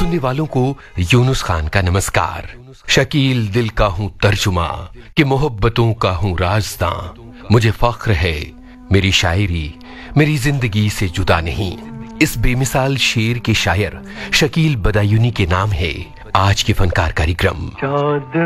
सुनने वालों को यूनुस खान का नमस्कार। शकील दिल का हूँ तर्जुमा कि मोहब्बतों का हूँ राज़दां। मुझे फख्र है मेरी शायरी मेरी जिंदगी से जुदा नहीं। इस बेमिसाल शेर के शायर शकील बदायूनी के नाम है आज के फनकार कार्यक्रम।